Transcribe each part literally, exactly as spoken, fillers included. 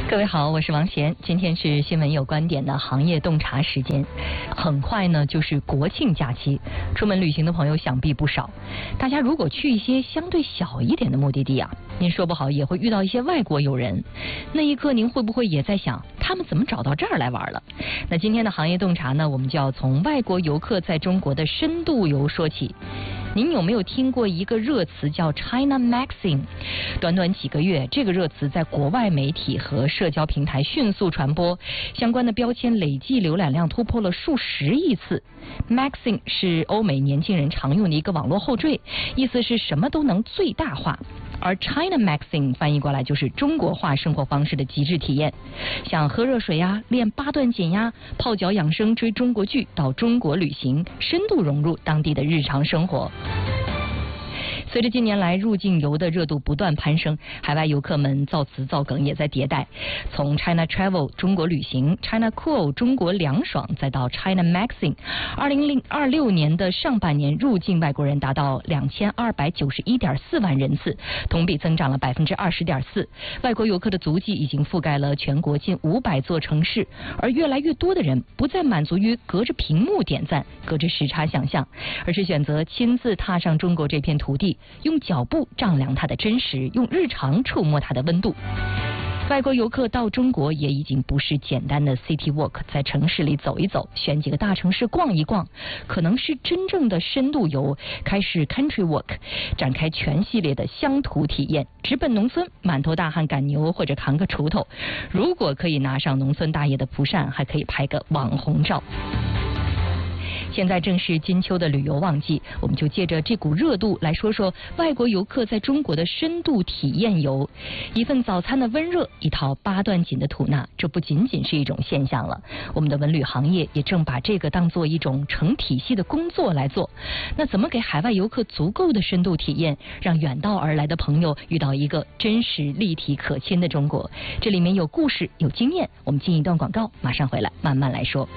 各位好，我是王贤，今天是新闻有观点的行业洞察时间。很快呢就是国庆假期，出门旅行的朋友想必不少。大家如果去一些相对小一点的目的地啊，您说不好也会遇到一些外国友人，那一刻您会不会也在想他们怎么找到这儿来玩了？那今天的行业洞察呢，我们就要从外国游客在中国的深度游说起。您有没有听过一个热词叫 China Maxing？ 短短几个月，这个热词在国外媒体和社交平台迅速传播，相关的标签累计浏览量突破了数十亿次。Maxing 是欧美年轻人常用的一个网络后缀，意思是什么都能最大化。而 China Maxing 翻译过来就是中国化生活方式的极致体验，像喝热水呀、练八段锦呀、泡脚养生、追中国剧，到中国旅行，深度融入当地的日常生活。随着近年来入境游的热度不断攀升，海外游客们造词造梗也在迭代，从 China Travel 中国旅行、China Cool 中国凉爽，再到 China Maxing。二零二六年的上半年入境外国人达到两千二百九十一点四万人次，同比增长了百分之二十点四。外国游客的足迹已经覆盖了全国近五百座城市，而越来越多的人不再满足于隔着屏幕点赞、隔着时差想象，而是选择亲自踏上中国这片土地，用脚步丈量它的真实，用日常触摸它的温度。外国游客到中国也已经不是简单的 city walk， 在城市里走一走，选几个大城市逛一逛，可能是真正的深度游，开始 country walk， 展开全系列的乡土体验，直奔农村，满头大汗赶牛或者扛个锄头，如果可以拿上农村大爷的蒲扇，还可以拍个网红照。现在正是金秋的旅游旺季，我们就借着这股热度来说说外国游客在中国的深度体验游。一份早餐的温热，一套八段锦的吐纳，这不仅仅是一种现象了，我们的文旅行业也正把这个当做一种成体系的工作来做。那怎么给海外游客足够的深度体验，让远道而来的朋友遇到一个真实立体可亲的中国？这里面有故事，有经验。我们进一段广告，马上回来慢慢来说。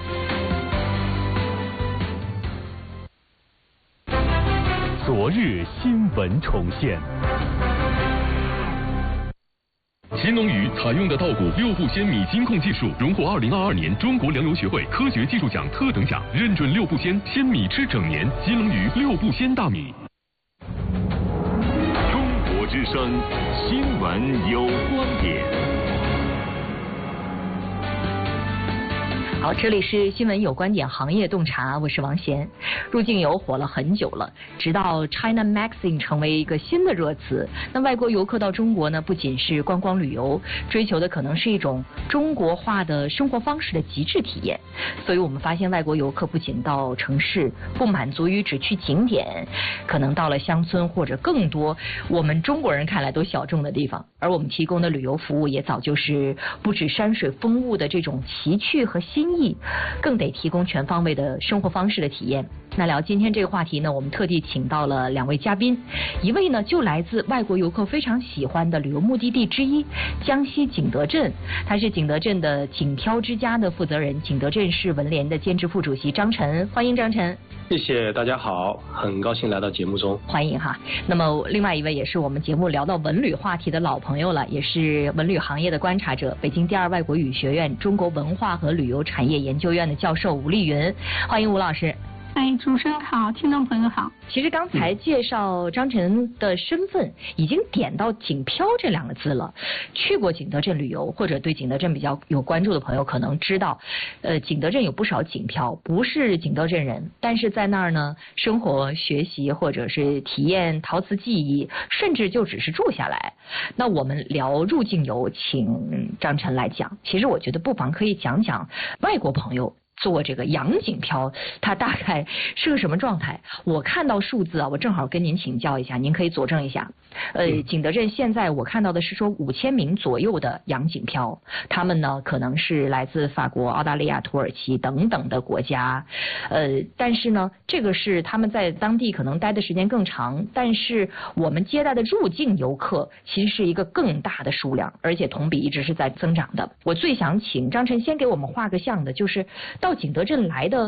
昨日新闻重现。新龙鱼采用的稻谷六步鲜米金控技术，荣获二零二二年中国粮油学会科学技术奖特等奖，认准六步鲜，鲜米吃整年。新龙鱼六步鲜大米。中国之声，新闻有观点。 好，这里是新闻有观点行业洞察，我是王贤。入境游火了很久了，直到 China Maxing 成为一个新的热词。那外国游客到中国呢，不仅是观光旅游，追求的可能是一种中国化的生活方式的极致体验。所以我们发现外国游客不仅到城市，不满足于只去景点，可能到了乡村或者更多我们中国人看来都小众的地方。而我们提供的旅游服务也早就是不止山水风物的这种奇趣和新意，更得提供全方位的生活方式的体验。那聊今天这个话题呢，我们特地请到了两位嘉宾，一位呢就来自外国游客非常喜欢的旅游目的地之一江西景德镇，他是景德镇的景漂之家的负责人，景德镇市文联的兼职副主席张晨，欢迎张晨。 谢谢大家好，很高兴来到节目中， 欢迎哈。那么另外一位也是我们节目聊到文旅话题的老朋友了，也是文旅行业的观察者，北京第二外国语学院中国文化和旅游产业研究院的教授吴丽云，欢迎吴老师。 哎，主持人好，听众朋友好。 其实刚才介绍张晨的身份，已经点到景漂这两个字了。去过景德镇旅游，或者对景德镇比较有关注的朋友可能知道，呃，景德镇有不少景漂，不是景德镇人，但是在那儿呢，生活、学习或者是体验陶瓷技艺，甚至就只是住下来。那我们聊入境游，请张晨来讲。其实我觉得不妨可以讲讲外国朋友做这个洋景漂，它大概是个什么状态？我看到数字啊，我正好跟您请教一下，您可以佐证一下。呃，景德镇现在我看到的是说五千名左右的洋景漂，他们呢可能是来自法国、澳大利亚、土耳其等等的国家，呃，但是呢，这个是他们在当地可能待的时间更长，但是我们接待的入境游客其实是一个更大的数量，而且同比一直是在增长的。我最想请张晨先给我们画个像的，就是到景德镇来的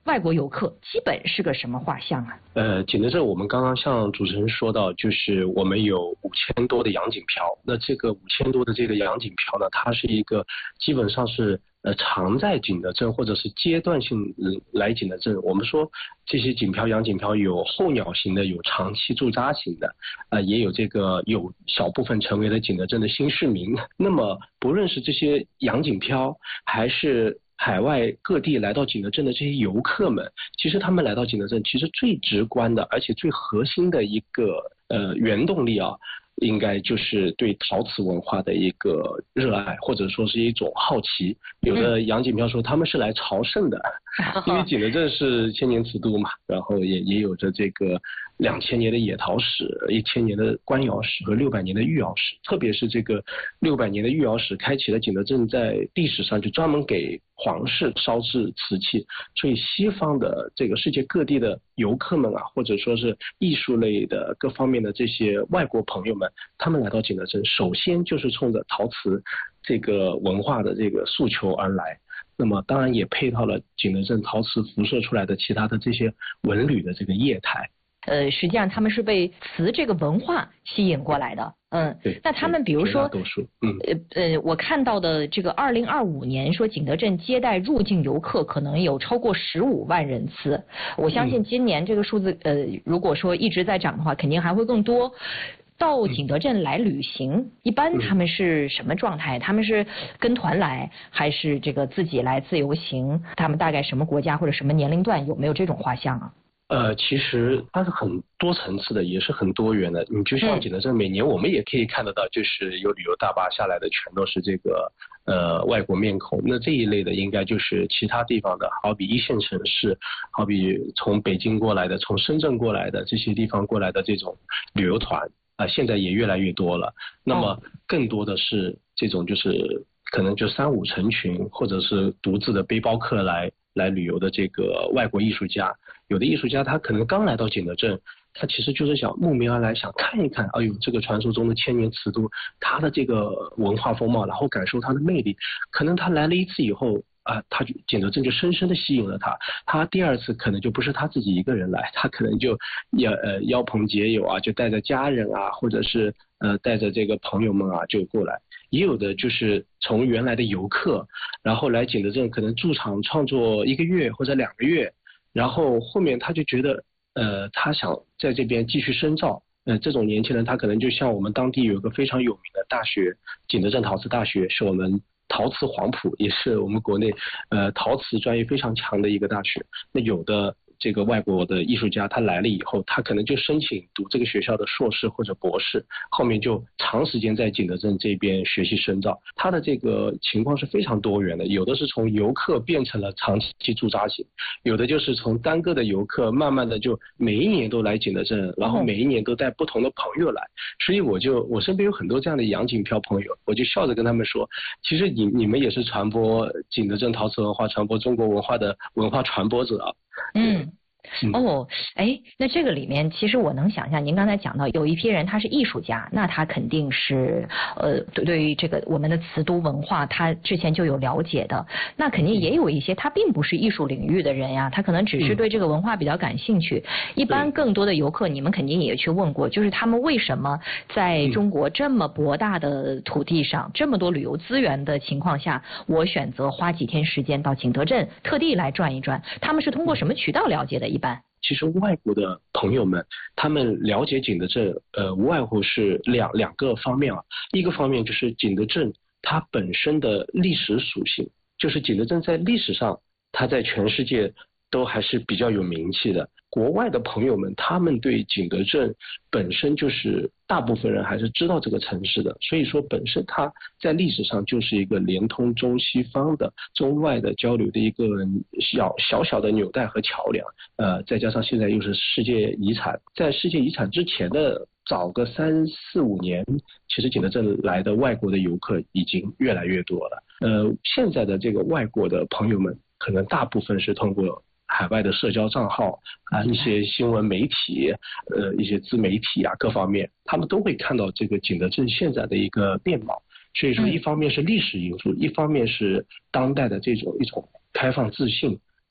外国游客基本是个什么画像啊？ 呃，景德镇我们刚刚像主持人说到，就是我们有五千多的洋景漂，那这个五千多的这个洋景漂呢，它是一个基本上是呃常在景德镇或者是阶段性来景德镇。我们说这些景漂洋景漂有候鸟型的，有长期驻扎型的，呃也有这个有小部分成为了景德镇的新市民。那么不论是这些洋景漂还是海外各地来到景德镇的这些游客们，其实他们来到景德镇，其实最直观的，而且最核心的一个呃原动力啊，应该就是对陶瓷文化的一个热爱，或者说是一种好奇。有的洋景漂说他们是来朝圣的，因为景德镇是千年瓷都嘛，然后也也有着这个两千年的野陶史、一千年的官窑史和六百年的御窑史。特别是这个六百年的御窑史，开启了景德镇在历史上就专门给皇室烧制瓷器，所以西方的这个世界各地的游客们啊，或者说是艺术类的各方面的这些外国朋友们，他们来到景德镇，首先就是冲着陶瓷这个文化的这个诉求而来。那么当然也配套了景德镇陶瓷辐射出来的其他的这些文旅的这个业态。 呃，实际上他们是被瓷这个文化吸引过来的，嗯， 对。 那他们比如说， 多数，嗯， 呃呃，我看到的这个二零二五年说景德镇接待入境游客可能有超过十五万人次，我相信今年这个数字，呃，如果说一直在涨的话，肯定还会更多。到景德镇来旅行，嗯、一般他们是什么状态？他们是跟团来，还是这个自己来自由行？他们大概什么国家或者什么年龄段？有没有这种画像啊？ 呃，其实它是很多层次的，也是很多元的。你就像景德镇，每年我们也可以看得到，就是有旅游大巴下来的，全都是这个呃外国面孔。那这一类的，应该就是其他地方的，好比一线城市，好比从北京过来的，从深圳过来的这些地方过来的这种旅游团啊、呃，现在也越来越多了。那么更多的是这种就是可能就三五成群，或者是独自的背包客来。来旅游的这个外国艺术家，有的艺术家他可能刚来到景德镇，他其实就是想慕名而来，想看一看，哎呦，这个传说中的千年瓷都，它的这个文化风貌，然后感受它的魅力。可能他来了一次以后啊、呃，他就景德镇就深深的吸引了他。他第二次可能就不是他自己一个人来，他可能就要呃邀朋结友啊，就带着家人啊，或者是呃带着这个朋友们啊就过来。也有的就是从原来的游客，然后来景德镇可能驻场创作一个月或者两个月，然后后面他就觉得，呃，他想在这边继续深造。呃，这种年轻人他可能就像我们当地有一个非常有名的大学，景德镇陶瓷大学，是我们陶瓷黄埔，也是我们国内呃陶瓷专业非常强的一个大学。那有的这个外国的艺术家他来了以后，他可能就申请读这个学校的硕士或者博士，后面就长时间在景德镇这边学习深造。他的这个情况是非常多元的，有的是从游客变成了长期驻扎型，有的就是从单个的游客慢慢的就每一年都来景德镇，然后每一年都带不同的朋友来。所以我就我身边有很多这样的洋景漂朋友，我就笑着跟他们说，其实你你们也是传播景德镇陶瓷文化、传播中国文化的文化传播者啊。 嗯。哦，哎，那这个里面其实我能想象，您刚才讲到有一批人他是艺术家，那他肯定是呃对对于这个我们的瓷都文化他之前就有了解的，那肯定也有一些他并不是艺术领域的人呀，他可能只是对这个文化比较感兴趣。一般更多的游客，你们肯定也去问过，就是他们为什么在中国这么博大的土地上，这么多旅游资源的情况下，我选择花几天时间到景德镇特地来转一转，他们是通过什么渠道了解的？一般其实外国的朋友们，他们了解景德镇，呃，无外乎是两两个方面啊。一个方面就是景德镇它本身的历史属性，就是景德镇在历史上，它在全世界都还是比较有名气的。国外的朋友们，他们对景德镇本身就是大部分人还是知道这个城市的，所以说本身它在历史上就是一个连通中西方的中外的交流的一个小小小的纽带和桥梁。呃，再加上现在又是世界遗产，在世界遗产之前的早个三四五年，其实景德镇来的外国的游客已经越来越多了。呃，现在的这个外国的朋友们，可能大部分是通过海外的社交账号啊，一些新闻媒体，呃，一些自媒体啊，各方面，他们都会看到这个景德镇现在的一个面貌。所以说，一方面是历史因素，一方面是当代的这种一种开放自信，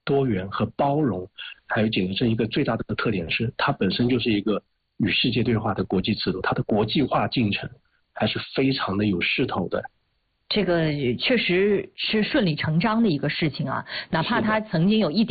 多元和包容。还有景德镇一个最大的特点是，它本身就是一个与世界对话的国际制度，它的国际化进程还是非常的有势头的。 这个确实是顺理成章的一个事情啊，哪怕它曾经有一点